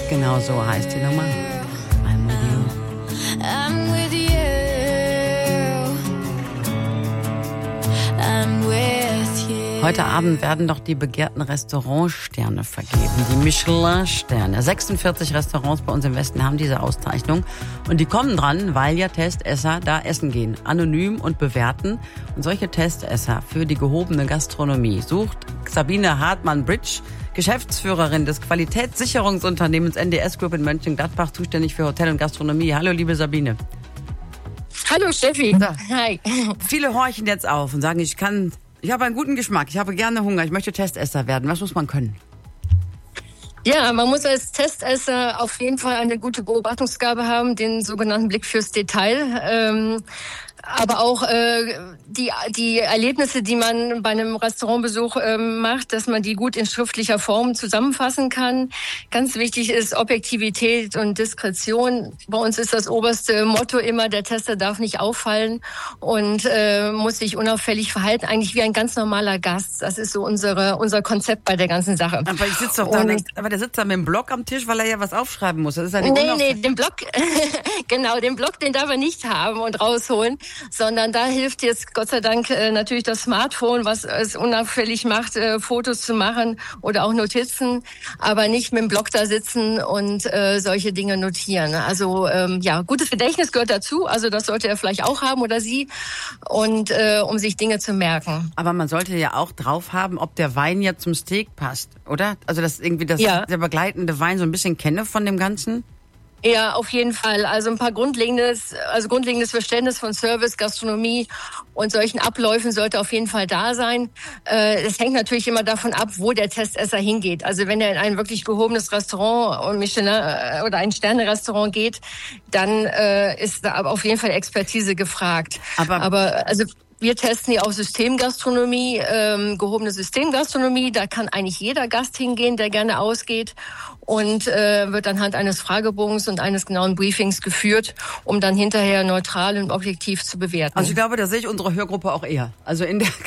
Genau so heißt die Nummer. I'm with you. I'm with you. I'm with you. Heute Abend werden noch die begehrten Restaurantsterne vergeben, die Michelin-Sterne. 46 Restaurants bei uns im Westen haben diese Auszeichnung. Und die kommen dran, weil ja Testesser da essen gehen, anonym und bewerten. Und solche Testesser für die gehobene Gastronomie sucht Sabine Hartmann-Britsch, Geschäftsführerin des Qualitätssicherungsunternehmens NDS Group in Mönchengladbach, zuständig für Hotel und Gastronomie. Hallo, liebe Sabine. Hallo Steffi. So. Hi. Viele horchen jetzt auf und sagen, ich habe einen guten Geschmack, ich habe gerne Hunger, ich möchte Testesser werden. Was muss man können? Ja, man muss als Testesser auf jeden Fall eine gute Beobachtungsgabe haben, den sogenannten Blick fürs Detail. Aber auch die Erlebnisse, die man bei einem Restaurantbesuch macht, dass man die gut in schriftlicher Form zusammenfassen kann. Ganz wichtig ist Objektivität und Diskretion. Bei uns ist das oberste Motto immer, der Tester darf nicht auffallen und muss sich unauffällig verhalten, eigentlich wie ein ganz normaler Gast. Das ist so unser Konzept bei der ganzen Sache. Aber ich sitze doch da und aber der sitzt da mit dem Block am Tisch, weil er ja was aufschreiben muss. Das ist ja nicht Nee, den Block, genau, den Block, den darf er nicht haben und rausholen, sondern da hilft jetzt Gott sei Dank natürlich das Smartphone, was es unauffällig macht, Fotos zu machen oder auch Notizen, aber nicht mit dem Block da sitzen und solche Dinge notieren. Also ja, gutes Gedächtnis gehört dazu, also das sollte er vielleicht auch haben oder sie, und um sich Dinge zu merken. Aber man sollte ja auch drauf haben, ob der Wein ja zum Steak passt, oder? Also dass irgendwie der begleitende Wein so ein bisschen kenne von dem Ganzen? Ja, auf jeden Fall. Also ein paar grundlegendes Verständnis von Service, Gastronomie und solchen Abläufen sollte auf jeden Fall da sein. Es hängt natürlich immer davon ab, wo der Testesser hingeht. Also wenn er in ein wirklich gehobenes Restaurant und Michelin oder ein Sterne-Restaurant geht, dann ist da aber auf jeden Fall Expertise gefragt. Aber also wir testen ja auch Systemgastronomie, gehobene Systemgastronomie. Da kann eigentlich jeder Gast hingehen, der gerne ausgeht, und wird anhand eines Fragebogens und eines genauen Briefings geführt, um dann hinterher neutral und objektiv zu bewerten. Also ich glaube, da sehe ich unsere Hörgruppe auch eher. Also in der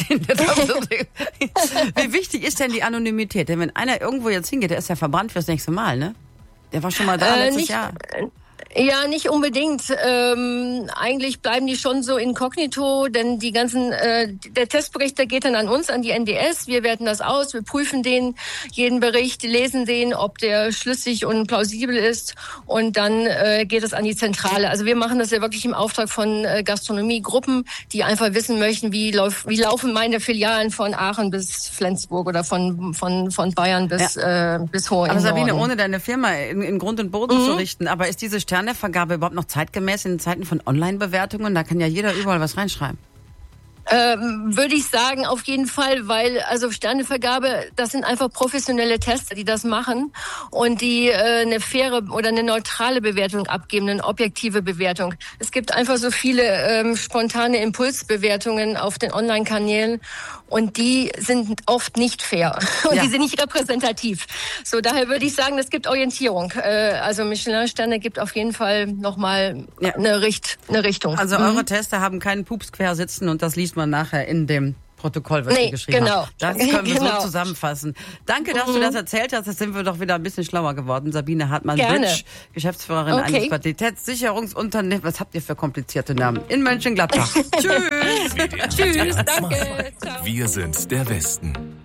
Wie wichtig ist denn die Anonymität? Denn wenn einer irgendwo jetzt hingeht, der ist ja verbrannt fürs nächste Mal, ne? Der war schon mal da letztes Jahr. Ja, nicht unbedingt. Eigentlich bleiben die schon so inkognito, denn die ganzen, der Testbericht, der geht dann an uns, an die NDS. Wir werten das aus, wir prüfen jeden Bericht, lesen den, ob der schlüssig und plausibel ist, und dann geht es an die Zentrale. Also wir machen das ja wirklich im Auftrag von Gastronomiegruppen, die einfach wissen möchten, wie laufen meine Filialen von Aachen bis Flensburg oder von Bayern bis Hohen. Aber Sabine, ohne deine Firma in Grund und Boden zu richten, aber ist diese Sternevergabe überhaupt noch zeitgemäß in Zeiten von Online-Bewertungen? Da kann ja jeder überall was reinschreiben. Würde ich sagen, auf jeden Fall, weil also Sternevergabe, das sind einfach professionelle Tester, die das machen und die eine faire oder eine neutrale Bewertung abgeben, eine objektive Bewertung. Es gibt einfach so viele spontane Impulsbewertungen auf den Online-Kanälen und die sind oft nicht fair und die sind nicht repräsentativ. So, daher würde ich sagen, es gibt Orientierung. Also Michelin-Sterne gibt auf jeden Fall nochmal eine Richtung. Also eure Tester haben keinen Pups quer sitzen und das liest man nachher in dem Protokoll, was ihr geschrieben habt. Das können wir so zusammenfassen. Danke, dass du das erzählt hast. Jetzt sind wir doch wieder ein bisschen schlauer geworden. Sabine Hartmann-Britsch, Geschäftsführerin eines Qualitätssicherungsunternehmens. Was habt ihr für komplizierte Namen? In Mönchengladbach. Tschüss. Tschüss, danke. Ciao. Wir sind der Westen.